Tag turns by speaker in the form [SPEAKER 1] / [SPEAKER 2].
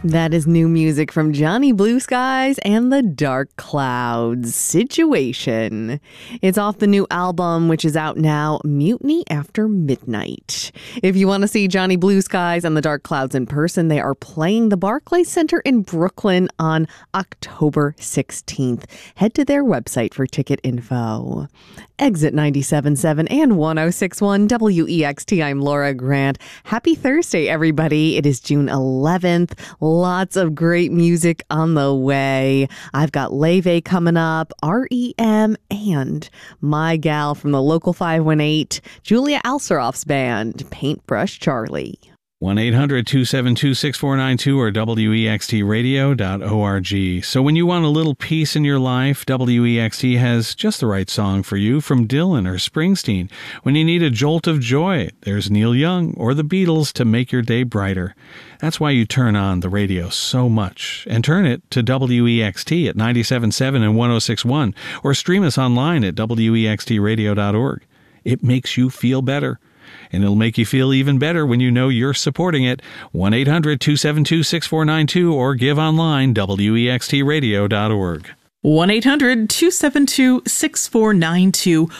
[SPEAKER 1] That is new music from Johnny Blue Skies and the Dark Clouds, Situation. It's off the new album, which is out now, Mutiny After Midnight. If you want to see Johnny Blue Skies and the Dark Clouds in person, they are playing the Barclays Center in Brooklyn on October 16th. Head to their website for ticket info. Exit 97.7 and 106.1 WEXT. I'm Laura Grant. Happy Thursday, everybody. It is June 11th. Lots of great music on the way. I've got Leve coming up, REM, and my gal from the Local 518, Julia Alseroff's band, Paintbrush Charlie.
[SPEAKER 2] 1-800-272-6492 or WEXTradio.org. So when you want a little peace in your life, WEXT has just the right song for you from Dylan or Springsteen. When you need a jolt of joy, there's Neil Young or the Beatles to make your day brighter. That's why you turn on the radio so much. And turn it to WEXT at 97.7 and 106.1 or stream us online at WEXTradio.org. It makes you feel better. And it'll make you feel even better when you know you're supporting it. 1-800-272-6492 or give online, WEXTradio.org.
[SPEAKER 3] 1-800-272-6492